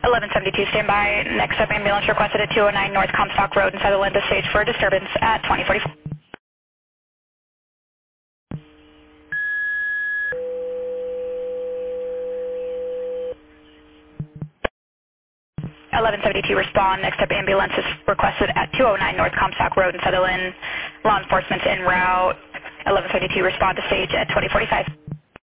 1172, standby. Next up, ambulance requested at 209 North Comstock Road in Sutherland, the stage for a disturbance at 2044. 1172, respond. Next up, ambulance is requested at 209 North Comstock Road in Sutherland. Law enforcement's en route. 1172, respond to stage at 2045.